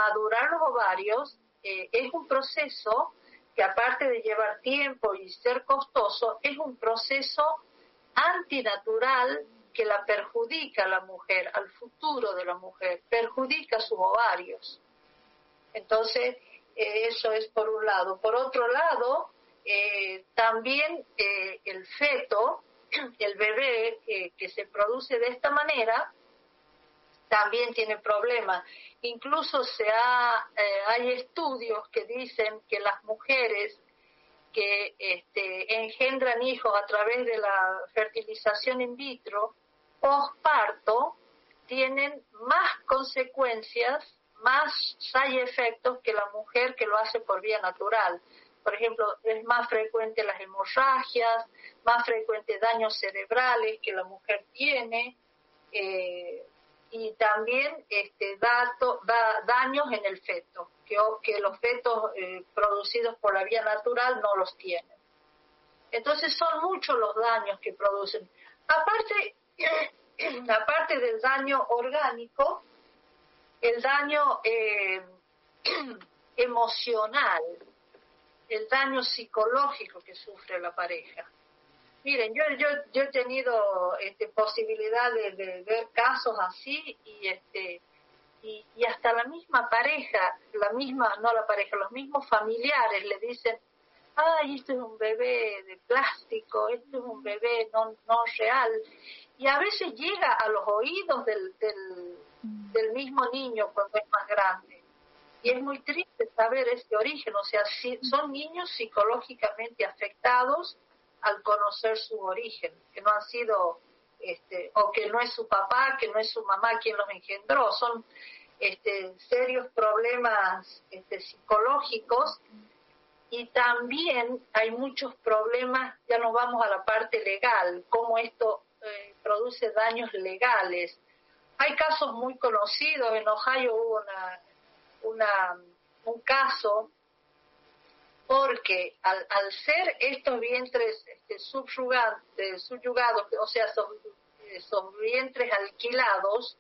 madurar los ovarios es un proceso que, aparte de llevar tiempo y ser costoso, es un proceso antinatural que la perjudica a la mujer, al futuro de la mujer, perjudica sus ovarios. Entonces, eso es por un lado. Por otro lado, también el feto, el bebé que se produce de esta manera, también tiene problemas. Incluso hay estudios que dicen que las mujeres que engendran hijos a través de la fertilización in vitro, posparto, tienen más consecuencias, más side efectos que la mujer que lo hace por vía natural. Por ejemplo, es más frecuente las hemorragias, más frecuente daños cerebrales que la mujer tiene, y también da daños en el feto, que los fetos producidos por la vía natural no los tienen. Entonces son muchos los daños que producen. Aparte del daño orgánico, el daño emocional, el daño psicológico que sufre la pareja. Miren, yo he tenido posibilidad de ver casos así y hasta la misma pareja, los mismos familiares le dicen, ay, esto es un bebé de plástico, esto es un bebé no real. Y a veces llega a los oídos del mismo niño cuando es más grande. Y es muy triste saber este origen, o sea, son niños psicológicamente afectados al conocer su origen, que no han sido, o que no es su papá, que no es su mamá quien los engendró. Son serios problemas psicológicos, y también hay muchos problemas, ya nos vamos a la parte legal, cómo esto produce daños legales. Hay casos muy conocidos, en Ohio hubo un caso porque al ser estos vientres subyugados, o sea, esos vientres alquilados,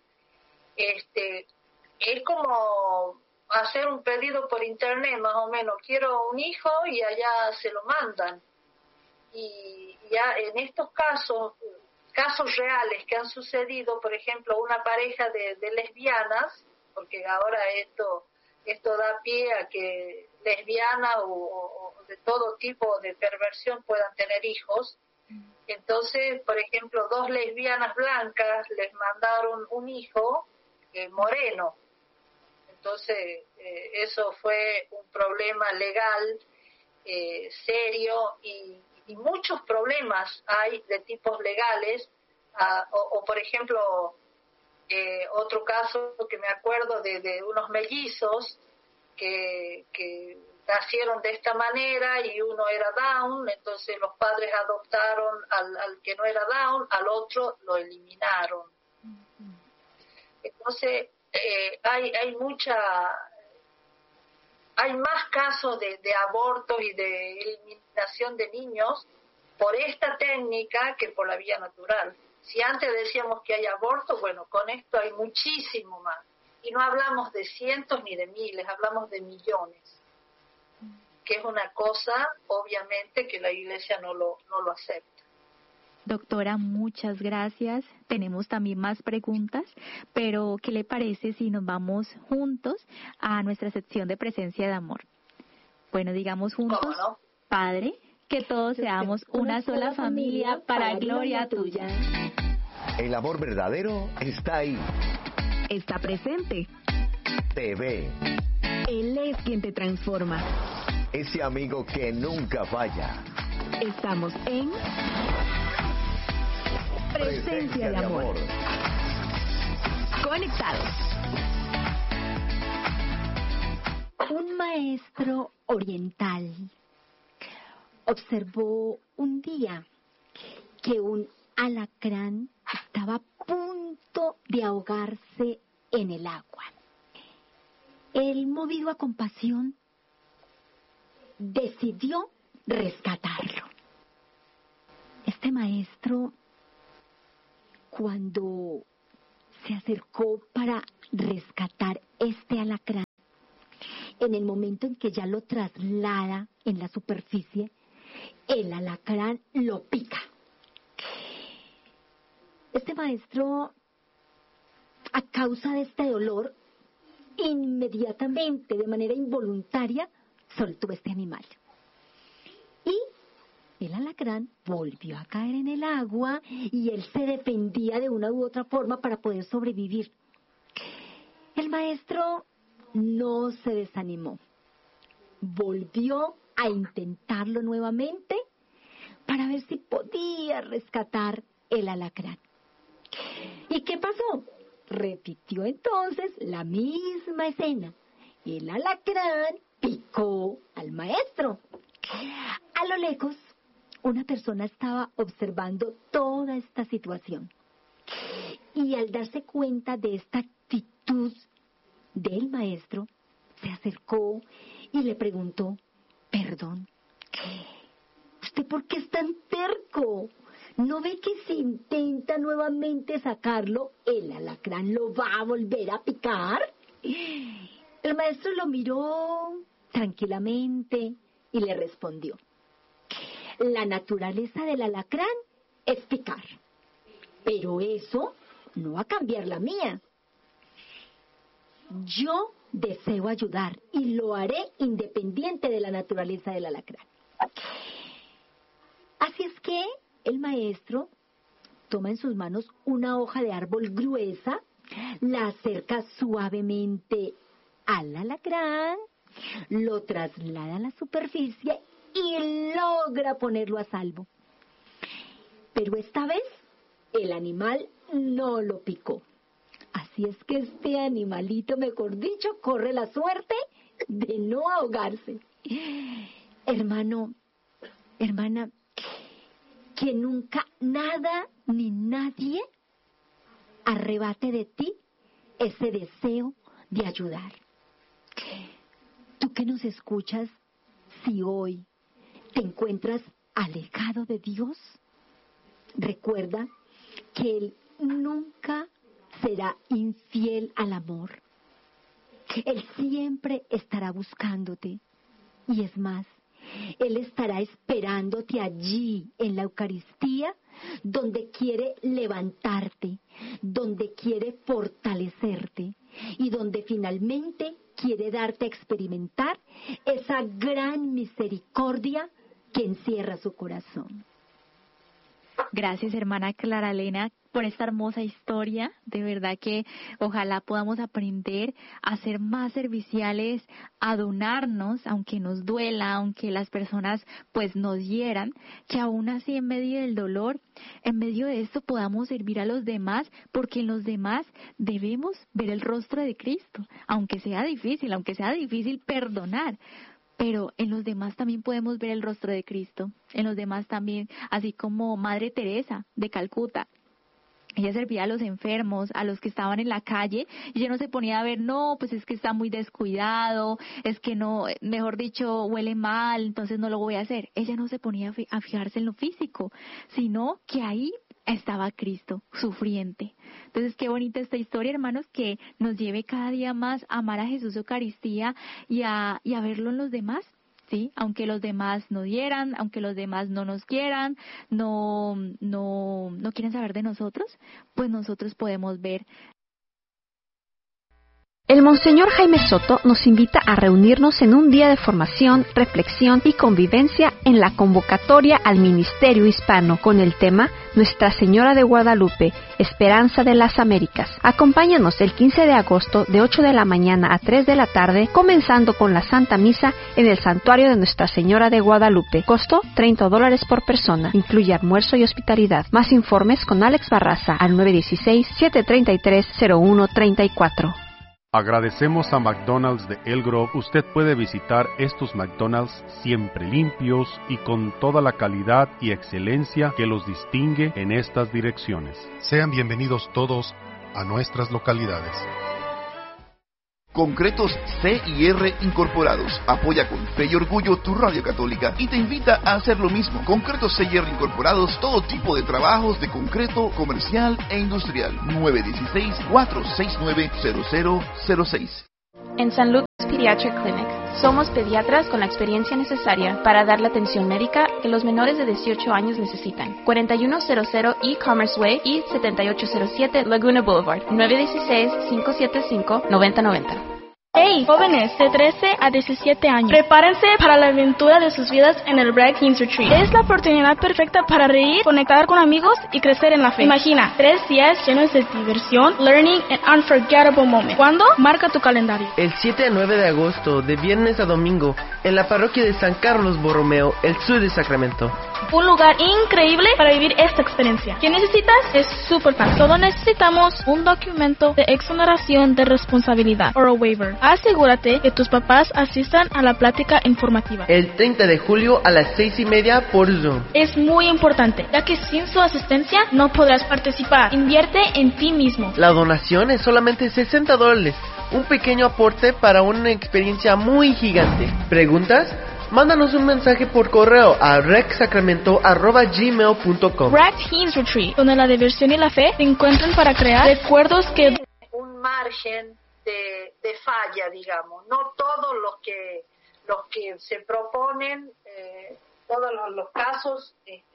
es como hacer un pedido por internet, más o menos. Quiero un hijo y allá se lo mandan. Y ya en estos casos reales que han sucedido, por ejemplo, una pareja de lesbianas, porque ahora esto da pie a que lesbianas o de todo tipo de perversión puedan tener hijos. Entonces, por ejemplo, 2 lesbianas blancas les mandaron un hijo moreno. Entonces, eso fue un problema legal serio, y muchos problemas hay de tipos legales, o por ejemplo, otro caso que me acuerdo de unos mellizos que nacieron de esta manera y uno era Down, entonces los padres adoptaron al que no era Down, al otro lo eliminaron. Entonces hay más casos de abortos y de eliminación de niños por esta técnica que por la vía natural. Si antes decíamos que hay abortos, bueno, con esto hay muchísimo más. Y no hablamos de cientos ni de miles, hablamos de millones, que es una cosa, obviamente, que la Iglesia no lo acepta. Doctora, muchas gracias. Tenemos también más preguntas, pero ¿qué le parece si nos vamos juntos a nuestra sección de presencia de amor? Bueno, digamos juntos, ¿Cómo no? Padre, que todos seamos una sola familia para gloria tuya. El amor verdadero está ahí. Está presente. Te ve. Él es quien te transforma. Ese amigo que nunca falla. Estamos en Presencia de Amor. Conectados. Un maestro oriental observó un día que un alacrán estaba a punto de ahogarse en el agua. Él, movido a compasión, decidió rescatarlo. Este maestro, cuando se acercó para rescatar este alacrán, En el momento en que ya lo traslada en la superficie, el alacrán lo pica. Este maestro, a causa de este dolor, inmediatamente, de manera involuntaria, soltó este animal. Y el alacrán volvió a caer en el agua y él se defendía de una u otra forma para poder sobrevivir. El maestro no se desanimó. Volvió a intentarlo nuevamente para ver si podía rescatar el alacrán. ¿Y qué pasó? Repitió entonces la misma escena. El alacrán picó al maestro. A lo lejos, una persona estaba observando toda esta situación. Y al darse cuenta de esta actitud del maestro, se acercó y le preguntó: perdón, ¿usted por qué es tan terco? ¿No ve que si intenta nuevamente sacarlo, el alacrán lo va a volver a picar? El maestro lo miró tranquilamente y le respondió: la naturaleza del alacrán es picar, pero eso no va a cambiar la mía. Yo deseo ayudar y lo haré independiente de la naturaleza del alacrán. Así es que el maestro toma en sus manos una hoja de árbol gruesa, la acerca suavemente al alacrán, lo traslada a la superficie y logra ponerlo a salvo. Pero esta vez el animal no lo picó. Así es que este animalito, mejor dicho, corre la suerte de no ahogarse. Hermano, hermana, que nunca nada ni nadie arrebate de ti ese deseo de ayudar. Tú que nos escuchas, si hoy te encuentras alejado de Dios, recuerda que Él nunca será infiel al amor. Él siempre estará buscándote. Y es más, Él estará esperándote allí en la Eucaristía, donde quiere levantarte, donde quiere fortalecerte y donde finalmente quiere darte a experimentar esa gran misericordia que encierra su corazón. Gracias, hermana Clara Elena, por esta hermosa historia. De verdad que ojalá podamos aprender a ser más serviciales, a donarnos, aunque nos duela, aunque las personas pues nos hieran, que aún así en medio del dolor, en medio de esto podamos servir a los demás, porque en los demás debemos ver el rostro de Cristo, aunque sea difícil perdonar. Pero en los demás también podemos ver el rostro de Cristo, en los demás también, así como Madre Teresa de Calcuta. Ella servía a los enfermos, a los que estaban en la calle, y ella no se ponía a ver, no, pues es que está muy descuidado, es que no, mejor dicho, huele mal, entonces no lo voy a hacer. Ella no se ponía a fijarse en lo físico, sino que ahí estaba Cristo, sufriente. Entonces, qué bonita esta historia, hermanos, que nos lleve cada día más a amar a Jesús Eucaristía y a verlo en los demás, ¿sí? Aunque los demás no dieran, aunque los demás no nos quieran, no quieren saber de nosotros, pues nosotros podemos ver. El Monseñor Jaime Soto nos invita a reunirnos en un día de formación, reflexión y convivencia en la convocatoria al Ministerio Hispano con el tema Nuestra Señora de Guadalupe, Esperanza de las Américas. Acompáñanos el 15 de agosto de 8 de la mañana a 3 de la tarde, comenzando con la Santa Misa en el Santuario de Nuestra Señora de Guadalupe. Costo $30 por persona. Incluye almuerzo y hospitalidad. Más informes con Alex Barraza al 916-733-0134. Agradecemos a McDonald's de El Grove. Usted puede visitar estos McDonald's siempre limpios y con toda la calidad y excelencia que los distingue en estas direcciones. Sean bienvenidos todos a nuestras localidades. Concretos C&R Incorporados apoya con fe y orgullo tu radio católica y te invita a hacer lo mismo. Concretos C&R Incorporados, todo tipo de trabajos de concreto comercial e industrial. 916-469-0006. En St. Luke's Pediatric Clinic, somos pediatras con la experiencia necesaria para dar la atención médica que los menores de 18 años necesitan. 4100 E-Commerce Way y 7807 Laguna Boulevard, 916-575-9090. Hey, jóvenes de 13 a 17 años, prepárense para la aventura de sus vidas en el Bragg Teens Retreat. Es la oportunidad perfecta para reír, conectar con amigos y crecer en la fe. Imagina 3 días llenos de diversión, learning and unforgettable moments. ¿Cuándo? Marca tu calendario. El 7 a 9 de agosto, de viernes a domingo, en la parroquia de San Carlos Borromeo, el sur de Sacramento. Un lugar increíble para vivir esta experiencia. ¿Qué necesitas? Es súper fácil. Solo necesitamos un documento de exoneración de responsabilidad, o a waiver. Asegúrate que tus papás asistan a la plática informativa. El 30 de julio a las 6:30 por Zoom. Es muy importante, ya que sin su asistencia no podrás participar. Invierte en ti mismo. La donación es solamente $60. Un pequeño aporte para una experiencia muy gigante. ¿Preguntas? Mándanos un mensaje por correo a recsacramento@gmail.com. Bragg Teens Retreat, donde la diversión y la fe se encuentran para crear recuerdos que... Un margen de falla, digamos. No todos los que se proponen, todos los casos,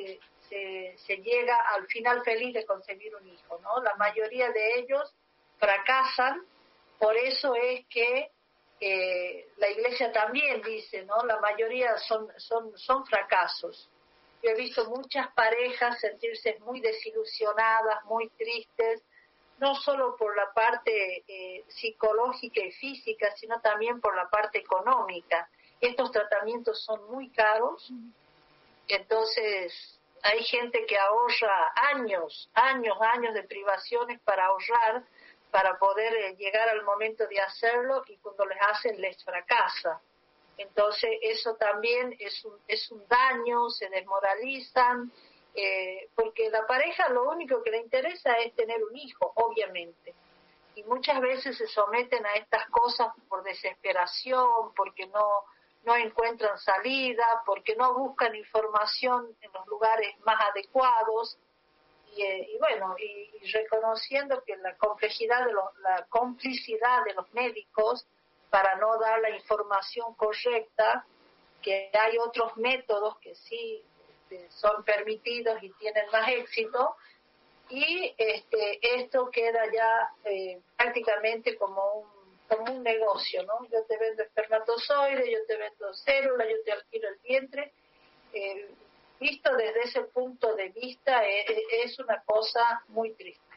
se llega al final feliz de concebir un hijo, ¿no? La mayoría de ellos fracasan, por eso es que la Iglesia también dice, ¿no? La mayoría son fracasos. Yo he visto muchas parejas sentirse muy desilusionadas, muy tristes, no solo por la parte psicológica y física, sino también por la parte económica. Estos tratamientos son muy caros, entonces hay gente que ahorra años de privaciones para ahorrar, para poder llegar al momento de hacerlo, y cuando les hacen les fracasa. Entonces eso también es un daño, se desmoralizan, porque la pareja lo único que le interesa es tener un hijo, obviamente, y muchas veces se someten a estas cosas por desesperación, porque no encuentran salida, porque no buscan información en los lugares más adecuados, y reconociendo que la complicidad de los médicos para no dar la información correcta, que hay otros métodos que sí son permitidos y tienen más éxito, y esto queda ya prácticamente como un negocio, ¿no? Yo te vendo espermatozoides, yo te vendo células, yo te alquilo el vientre. Visto desde ese punto de vista es una cosa muy triste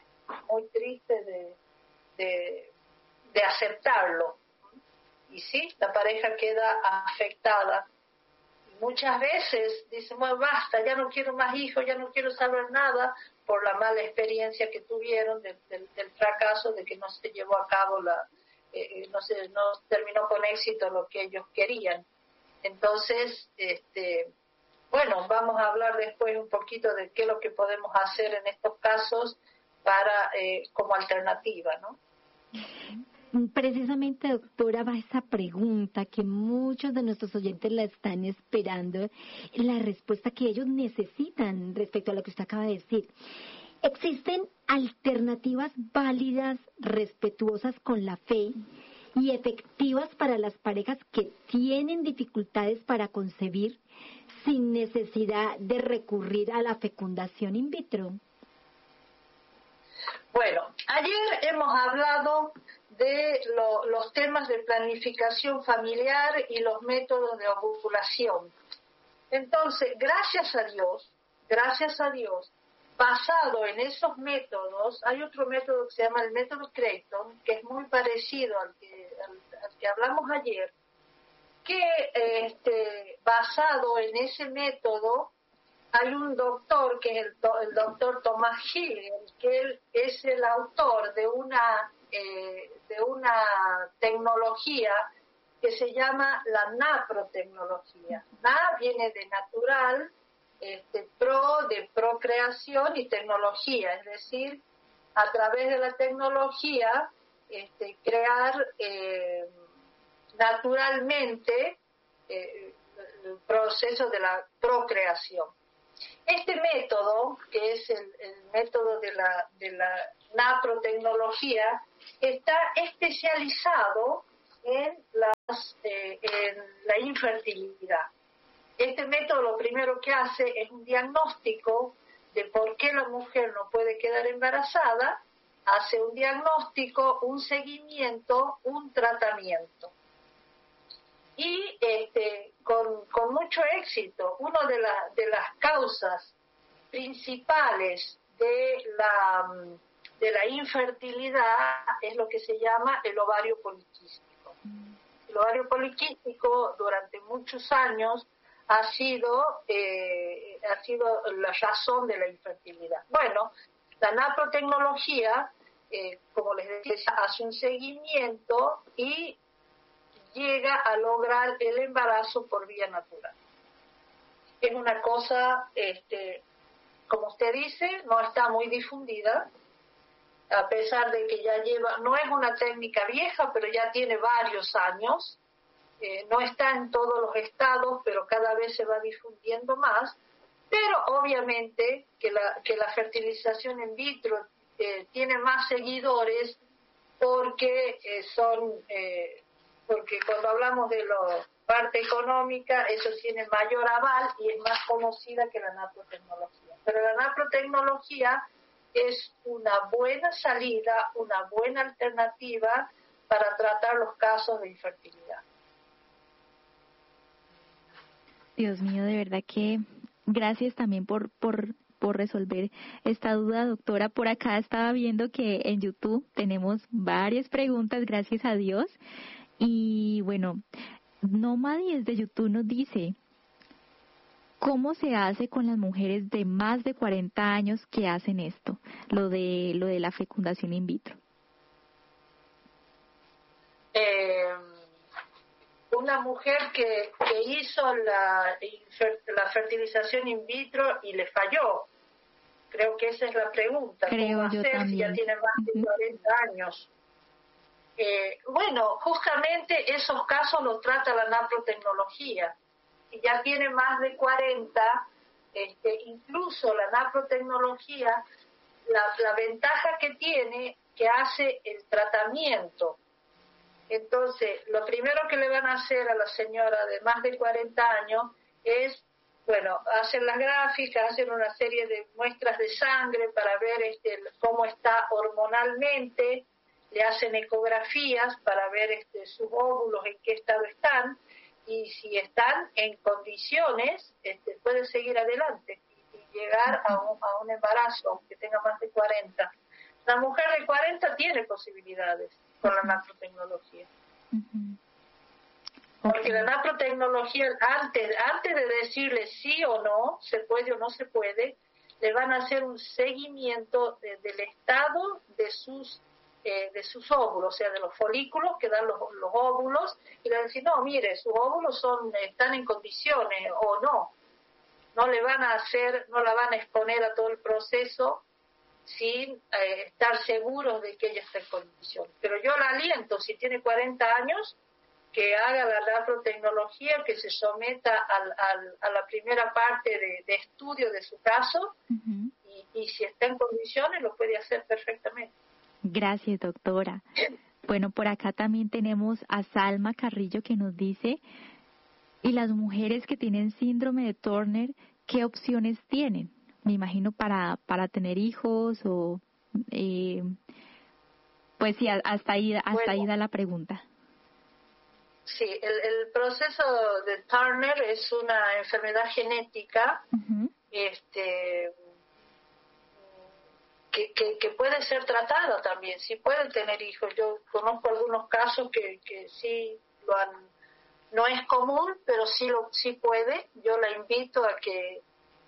de aceptarlo. Y sí, la pareja queda afectada. Muchas veces dicen, bueno, basta, ya no quiero más hijos, ya no quiero saber nada, por la mala experiencia que tuvieron del fracaso, de que no se llevó a cabo no terminó con éxito lo que ellos querían. Entonces, vamos a hablar después un poquito de qué es lo que podemos hacer en estos casos para como alternativa, ¿no? Precisamente, doctora, va esa pregunta que muchos de nuestros oyentes la están esperando, la respuesta que ellos necesitan respecto a lo que usted acaba de decir. ¿Existen alternativas válidas, respetuosas con la fe y efectivas para las parejas que tienen dificultades para concebir sin necesidad de recurrir a la fecundación in vitro? Bueno, ayer hemos hablado de los temas de planificación familiar y los métodos de ovulación. Entonces, gracias a Dios, basado en esos métodos, hay otro método que se llama el método Creighton, que es muy parecido al que hablamos ayer, que basado en ese método hay un doctor que es el doctor Thomas Hillier, que él es el autor de una tecnología que se llama la naprotecnología. Na viene de natural, de procreación, y tecnología, es decir, a través de la tecnología crear naturalmente el proceso de la procreación. Este método, que es el método de la naprotecnología, está especializado en la infertilidad. Este método lo primero que hace es un diagnóstico de por qué la mujer no puede quedar embarazada, hace un diagnóstico, un seguimiento, un tratamiento. Y con mucho éxito, una de las causas principales de la infertilidad es lo que se llama el ovario poliquístico. El ovario poliquístico durante muchos años ha sido la razón de la infertilidad. Bueno, la naprotecnología, como les decía, hace un seguimiento y llega a lograr el embarazo por vía natural. Es una cosa, como usted dice, no está muy difundida, a pesar de que ya no es una técnica vieja, pero ya tiene varios años. No está en todos los estados, pero cada vez se va difundiendo más. Pero obviamente que la fertilización in vitro tiene más seguidores porque porque cuando hablamos de la parte económica, eso tiene mayor aval y es más conocida que la naprotecnología. Pero la naprotecnología es una buena salida, una buena alternativa para tratar los casos de infertilidad. Dios mío, de verdad que gracias también por resolver esta duda, doctora. Por acá estaba viendo que en YouTube tenemos varias preguntas, gracias a Dios. Y bueno, Nomadi desde YouTube nos dice, ¿cómo se hace con las mujeres de más de 40 años que hacen esto, lo de la fecundación in vitro? Una mujer que hizo la fertilización in vitro y le falló. Creo que esa es la pregunta. Creo ¿Cómo yo hacer también. si ya tiene más de 40 años? Bueno, justamente esos casos los trata la naprotecnología. Si ya tiene más de 40, incluso la naprotecnología, la ventaja que tiene, que hace el tratamiento. Entonces, lo primero que le van a hacer a la señora de más de 40 años es, bueno, hacen las gráficas, hacen una serie de muestras de sangre para ver cómo está hormonalmente, le hacen ecografías para ver sus óvulos en qué estado están, y si están en condiciones, pueden seguir adelante y llegar a un embarazo, aunque tenga más de 40. La mujer de 40 tiene posibilidades con la naprotecnología. Porque la naprotecnología, antes de decirle sí o no, se puede o no se puede, le van a hacer un seguimiento del estado de sus óvulos, o sea, de los folículos que dan los óvulos, y le van a decir, no, mire, sus óvulos están en condiciones, o no la van a exponer a todo el proceso sin estar seguros de que ella está en condiciones. Pero yo la aliento, si tiene 40 años, que haga la naprotecnología, que se someta a la primera parte de estudio de su caso, y si está en condiciones lo puede hacer perfectamente. Gracias, doctora. Bueno, por acá también tenemos a Salma Carrillo que nos dice, ¿y las mujeres que tienen síndrome de Turner, qué opciones tienen? Me imagino para tener hijos o... pues sí, hasta ahí da la pregunta. Sí, el proceso de Turner es una enfermedad genética que puede ser tratada también, sí pueden tener hijos. Yo conozco algunos casos que sí lo han, no es común, pero sí puede. Yo la invito a que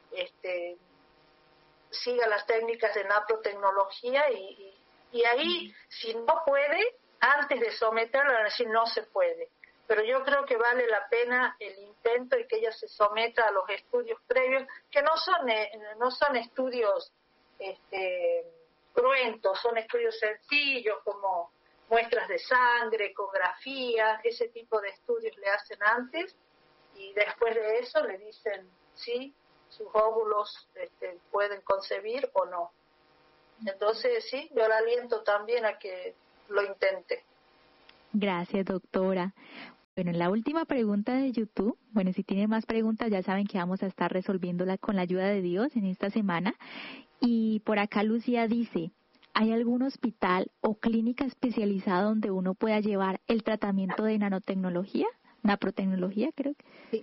siga las técnicas de naprotecnología y ahí, si no puede, antes de someterla, van a decir no se puede. Pero yo creo que vale la pena el intento y que ella se someta a los estudios previos, que no son estudios cruentos, son estudios sencillos como muestras de sangre, ecografías, ese tipo de estudios le hacen antes y después de eso le dicen sí, sus óvulos pueden concebir o no. Entonces sí, yo la aliento también a que lo intente. Gracias, doctora. Bueno, la última pregunta de YouTube, bueno, si tienen más preguntas ya saben que vamos a estar resolviéndola con la ayuda de Dios en esta semana. Y por acá Lucía dice, ¿hay algún hospital o clínica especializada donde uno pueda llevar el tratamiento de nanotecnología? Naprotecnología, creo que. Sí.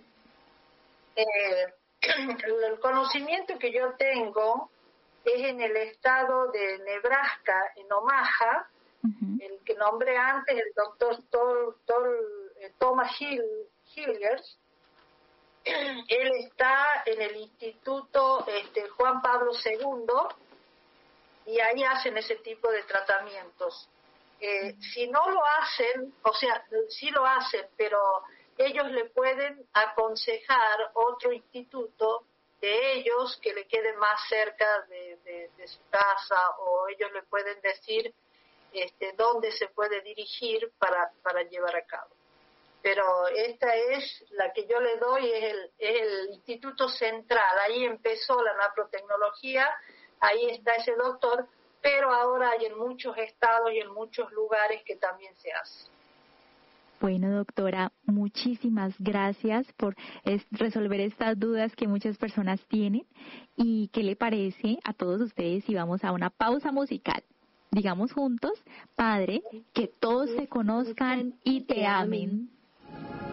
El conocimiento que yo tengo es en el estado de Nebraska, en Omaha, el que nombré antes, el doctor Thomas Hilgers. Él está en el Instituto Juan Pablo II y ahí hacen ese tipo de tratamientos. Si no lo hacen, o sea, sí lo hacen, pero ellos le pueden aconsejar otro instituto de ellos que le quede más cerca de su casa, o ellos le pueden decir dónde se puede dirigir para llevar a cabo. Pero esta es la que yo le doy, es el Instituto Central. Ahí empezó la naprotecnología, ahí está ese doctor, pero ahora hay en muchos estados y en muchos lugares que también se hace. Bueno, doctora, muchísimas gracias por resolver estas dudas que muchas personas tienen. ¿Y qué le parece a todos ustedes si vamos a una pausa musical? Digamos juntos, Padre, que todos te conozcan y te amen.